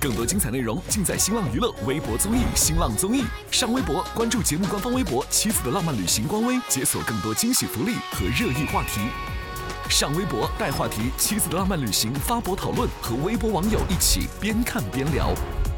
更多精彩内容尽在新浪娱乐微博综艺新浪综艺。上微博关注节目官方微博妻子的浪漫旅行官微，解锁更多惊喜福利和热议话题。上微博带话题妻子的浪漫旅行发博讨论，和微博网友一起边看边聊。